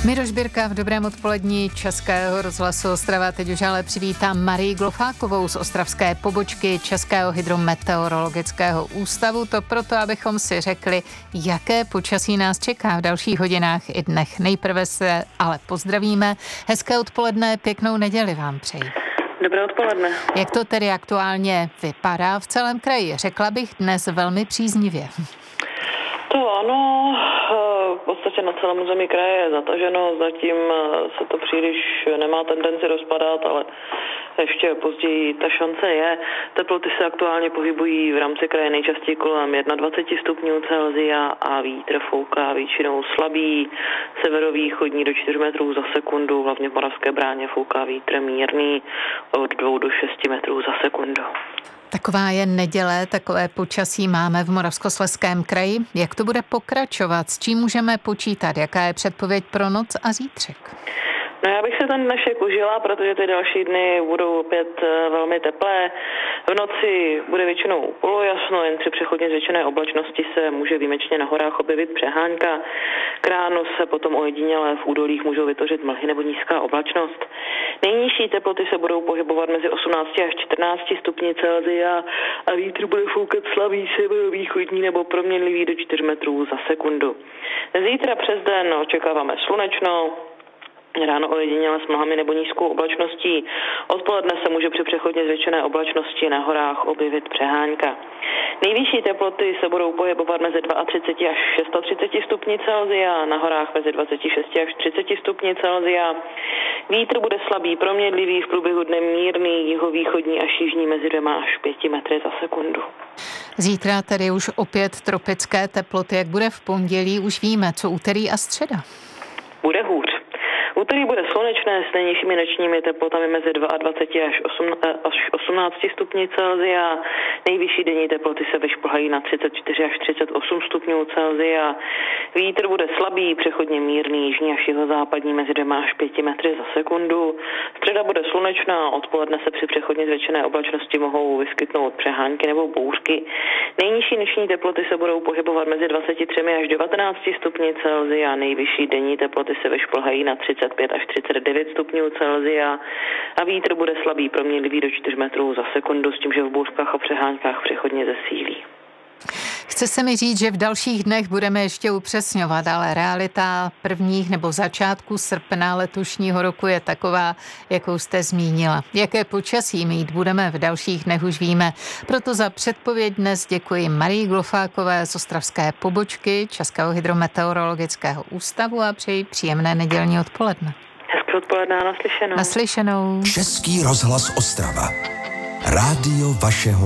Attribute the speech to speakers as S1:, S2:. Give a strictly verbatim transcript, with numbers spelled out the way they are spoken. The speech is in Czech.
S1: Miroš Birka v dobrém odpolední Českého rozhlasu Ostrava. Teď už ale přivítám Marii Glofákovou z ostravské pobočky Českého hydrometeorologického ústavu. To proto, abychom si řekli, jaké počasí nás čeká v dalších hodinách i dnech. Nejprve se ale pozdravíme. Hezké odpoledne, pěknou neděli vám přeji.
S2: Dobré odpoledne.
S1: Jak to tedy aktuálně vypadá v celém kraji? Řekla bych dnes velmi příznivě.
S2: To ano, v podstatě na celém území kraje je zataženo, zatím se to příliš nemá tendenci rozpadat, ale ještě později ta šance je. Teploty se aktuálně pohybují v rámci kraje nejčastěji kolem dvacet jedna stupňů Celsia a vítr fouká většinou slabý, severovýchodní do čtyř metrů za sekundu, hlavně v Moravské Bráně fouká vítr mírný od dvou do šesti metrů za sekundu.
S1: Taková je neděle, takové počasí máme v Moravskoslezském kraji. Jak to bude pokračovat? S čím můžeme počítat? Jaká je předpověď pro noc a zítřek?
S2: No já bych se ten dnešek užila, protože ty další dny budou opět velmi teplé. V noci bude většinou polojasno, jen při přechodně zvětšené oblačnosti se může výjimečně na horách objevit přehánka. K ránu se potom ojediněle v údolích můžou vytvořit mlhy nebo nízká oblačnost. Nejnižší teploty se budou pohybovat mezi osmnácti až čtrnácti stupni Celsia a vítr bude foukat slabý severovýchodní nebo proměnlivý do čtyř metrů za sekundu. Zítra přes den očekáváme slunečno, ráno ojediněle s mlhami nebo nízkou oblačností. Odpoledne se může při přechodně zvětšené oblačnosti na horách objevit přehánka. Nejvyšší teploty se budou pohybovat mezi třiceti dvěma až třiceti šesti stupni Celsia, na horách mezi dvaceti šesti až třiceti stupni Celsia. Vítr bude slabý, proměnlivý, v průběhu dne mírný, jihovýchodní až jižní mezi dvěma až pěti metry za sekundu.
S1: Zítra tedy už opět tropické teploty. Jak bude v pondělí, už víme, co úterý a středa.
S2: Bude hůř. Úterý bude slunečné s nejnižšími nočními teplotami mezi dvaceti dvěma až osmnácti stupni Celsia. Nejvyšší denní teploty se vyšplhají na třicet čtyři až třicet osm stupňů Celsia. Vítr bude slabý, přechodně mírný, jižní až jihozápadní mezi dvěma až pěti metry za sekundu. Středa bude slunečná, odpoledne se při přechodně zvětšené oblačnosti mohou vyskytnout přehánky nebo bouřky. Nejnižší noční teploty se budou pohybovat mezi dvaceti třemi až devatenácti stupni Celsia. Nejvyšší denní teploty se vyšplhají na třicet pět až třicet devět stupňů Celsia a vítr bude slabý, proměnlivý do čtyř metrů za sekundu, s tím, že v bouřkách a přehánkách přechodně zesílí.
S1: Chce se mi říct, že v dalších dnech budeme ještě upřesňovat, ale realita prvních nebo začátku srpna letošního roku je taková, jakou jste zmínila. Jaké počasí mít budeme v dalších dnech už víme. Proto za předpověď dnes děkuji Marii Glofákové z ostravské pobočky Českého hydrometeorologického ústavu a přeji příjemné nedělní odpoledne.
S2: Hezké odpoledne a naslyšenou.
S1: Naslyšenou.
S3: Český rozhlas Ostrava. Rádio vašeho